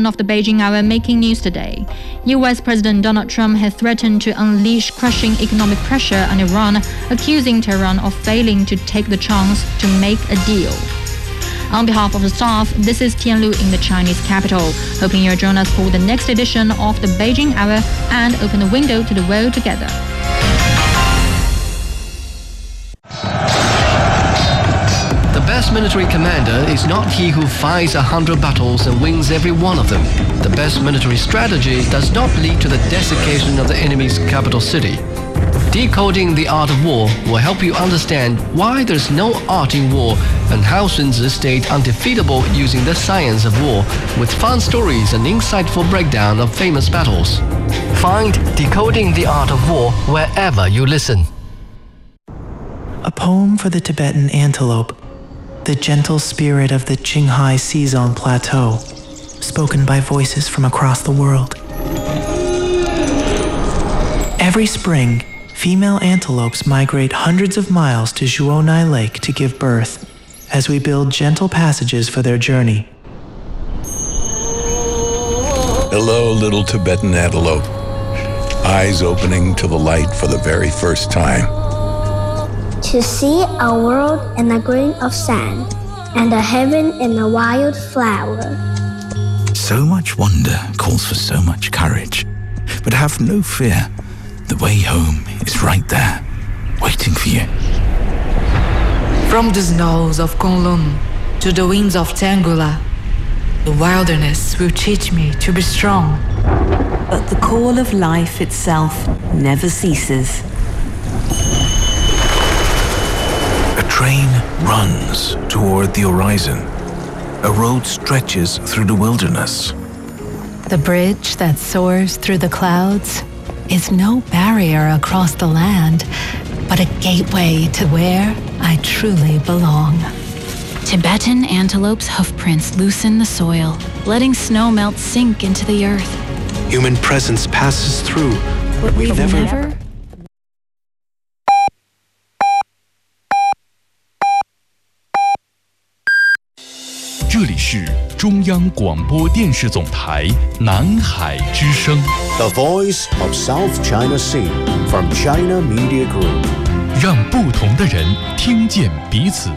edition of the Beijing Hour making news today. US President Donald Trump has threatened to unleash crushing economic pressure on Iran, accusing Tehran of failing to take the chance to make a deal. On behalf of the staff, this is Tianlu in the Chinese capital, hoping you'll join us for the next edition of the Beijing Hour and open the window to the world together. The best military commander is not he who fights 100 battles and wins every one of them. The best military strategy does not lead to the desiccation of the enemy's capital city. Decoding the art of war will help you understand why there's no art in war and how Sun Tzu stayed undefeatable using the science of war with fun stories and insightful breakdown of famous battles. Find Decoding the Art of War wherever you listen. A poem for the Tibetan antelope, the gentle spirit of the Qinghai Xizang Plateau, spoken by voices from across the world. Every spring, female antelopes migrate hundreds of miles to Zhuonai Lake to give birth, as we build gentle passages for their journey. Hello, little Tibetan antelope. Eyes opening to the light for the very first time. To see a world in a grain of sand, and a heaven in a wild flower. So much wonder calls for so much courage. But have no fear. The way home is right there, waiting for you. From the snows of Kunlun to the winds of Tangula, the wilderness will teach me to be strong. But the call of life itself never ceases. A train runs toward the horizon. A road stretches through the wilderness. The bridge that soars through the clouds is no barrier across the land, but a gateway to where I truly belong. Tibetan antelope's hoofprints loosen the soil, letting snow melt sink into the earth. Human presence passes through, but we've never... 这里是中央广播电视总台南海之声 The Voice of South China Sea from China Media Group 让不同的人听见彼此。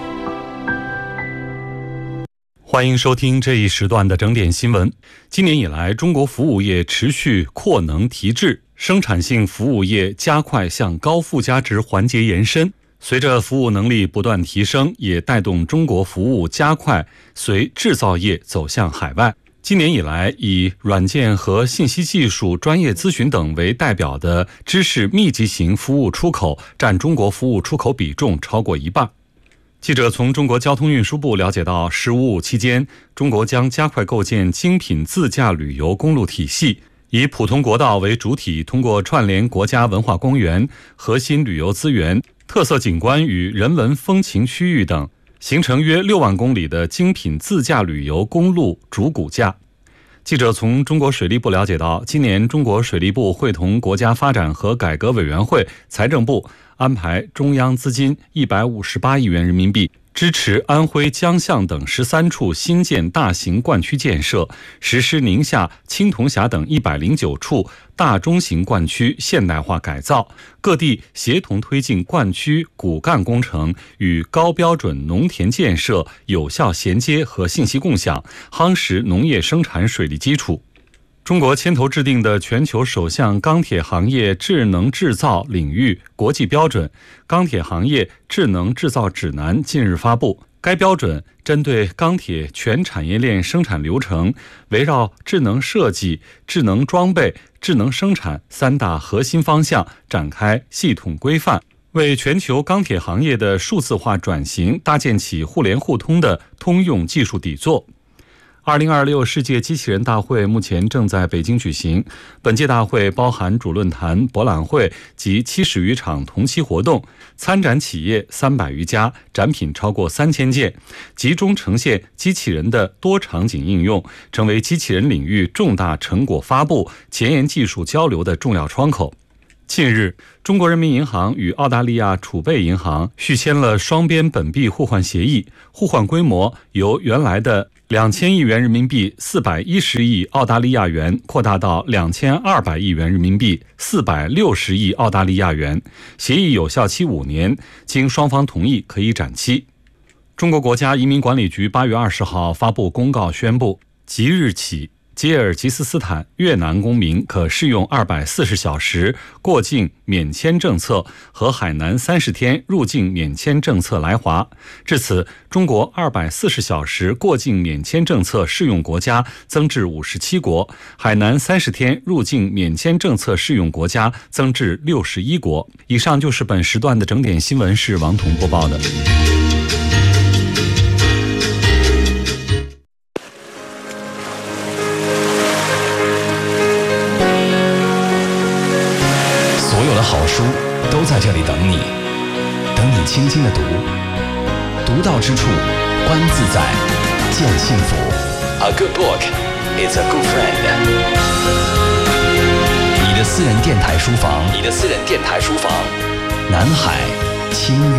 欢迎收听这一时段的整点新闻。今年以来，中国服务业持续扩能提质，生产性服务业加快向高附加值环节延伸。随着服务能力不断提升，也带动中国服务加快随制造业走向海外。今年以来，以软件和信息技术、专业咨询等为代表的知识密集型服务出口占中国服务出口比重超过一半。记者从中国交通运输部了解到，“15+5”期间，中国将加快构建精品自驾旅游公路体系，以普通国道为主体，通过串联国家文化公园、核心旅游资源、特色景观与人文风情区域等，形成约6万公里的精品自驾旅游公路主骨架。记者从中国水利部了解到，今年中国水利部会同国家发展和改革委员会、财政部安排中央资金158亿元人民币，支持安徽、江象等13处新建大型灌区建设，实施宁夏、青铜峡等109处大中型灌区现代化改造，各地协同推进灌区骨干工程与高标准农田建设有效衔接和信息共享，夯实农业生产水利基础。中国牵头制定的全球首项钢铁行业智能制造领域国际标准《钢铁行业智能制造指南》近日发布。该标准针对钢铁全产业链生产流程，围绕智能设计、智能装备、智能生产3大核心方向展开系统规范，为全球钢铁行业的数字化转型搭建起互联互通的通用技术底座。2026世界机器人大会目前正在北京举行，本届大会包含主论坛、博览会及70余场同期活动，参展企业300余家，展品超过3000件，集中呈现机器人的多场景应用，成为机器人领域重大成果发布、前沿技术交流的重要窗口。近日，中国人民银行与澳大利亚储备银行续签了双边本币互换协议，互换规模由原来的 2000亿元人民币410亿澳大利亚元扩大到2200亿元人民币460亿澳大利亚元，协议有效期5年，经双方同意可以展期。中国国家移民管理局8月20号发布公告宣布，即日起，吉尔吉斯斯坦、越南公民可适用240小时过境免签政策和海南30天入境免签政策来华。至此，中国240小时过境免签政策适用国家增至57国，海南30天入境免签政策适用国家增至61国。以上就是本时段的整点新闻，是王彤播报的。 好书都在这里等你，等你轻轻的读，读到之处，观自在，见幸福。A good book is a good friend。你的私人电台书房，南海清月。